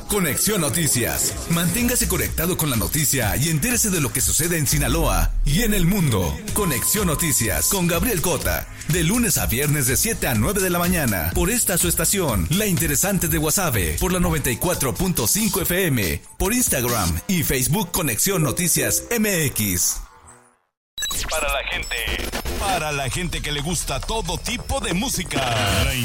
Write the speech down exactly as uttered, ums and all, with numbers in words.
Conexión Noticias. Manténgase conectado con la noticia y entérese de lo que sucede en Sinaloa y en el mundo. Conexión Noticias con Gabriel Cota. De lunes a viernes de siete a nueve de la mañana. Por esta su estación, La Interesante de Guasave. Por la noventa y cuatro punto cinco F M. Por Instagram y Facebook Conexión Noticias M X. Para la gente, para la gente que le gusta todo tipo de música. La